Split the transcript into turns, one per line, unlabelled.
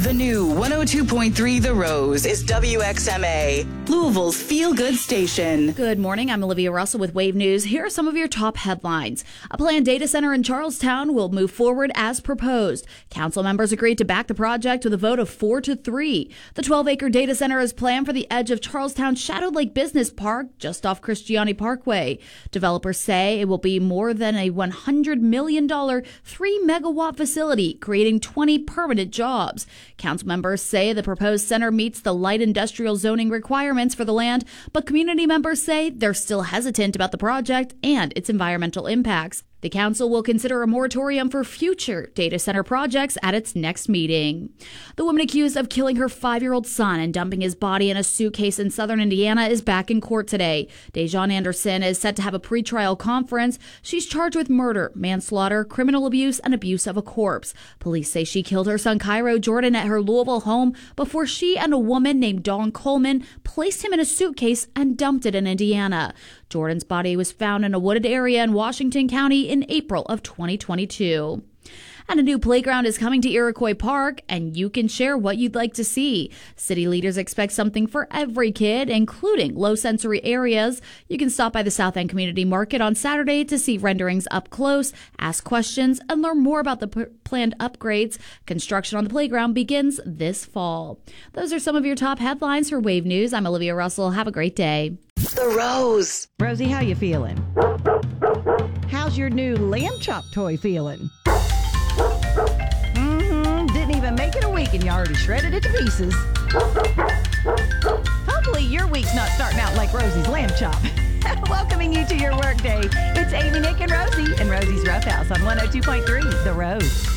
The new 102.3 The Rose is WXMA, Louisville's feel-good station.
Good morning. I'm Olivia Russell with Wave News. Here are some of your top headlines. A planned data center in Charlestown will move forward as proposed. Council members agreed to back the project with a vote of 4-3. The 12-acre data center is planned for the edge of Charlestown's Shadow Lake Business Park, just off Christiani Parkway. Developers say it will be more than a $100 million 3-megawatt facility, creating 20 permanent jobs. Council members say the proposed center meets the light industrial zoning requirements for the land, but community members say they're still hesitant about the project and its environmental impacts. The council will consider a moratorium for future data center projects at its next meeting. The woman accused of killing her 5-year-old son and dumping his body in a suitcase in southern Indiana is back in court today. Dejan Anderson is set to have a pretrial conference. She's charged with murder, manslaughter, criminal abuse, and abuse of a corpse. Police say she killed her son Cairo Jordan at her Louisville home before she and a woman named Dawn Coleman placed him in a suitcase and dumped it in Indiana. Jordan's body was found in a wooded area in Washington County in April of 2022. And a new playground is coming to Iroquois Park, and you can share what you'd like to see. City leaders expect something for every kid, including low-sensory areas. You can stop by the South End Community Market on Saturday to see renderings up close, ask questions, and learn more about the planned upgrades. Construction on the playground begins this fall. Those are some of your top headlines for Wave News. I'm Olivia Russell. Have a great day.
The Rose.
Rosie, how you feeling? How's your new lamb chop toy feeling? Didn't even make it a week and you already shredded it to pieces. Hopefully your week's not starting out like Rosie's lamb chop. Welcoming you to your workday. It's Amy, Nick, and Rosie in Rosie's Rough House on 102.3 The Rose.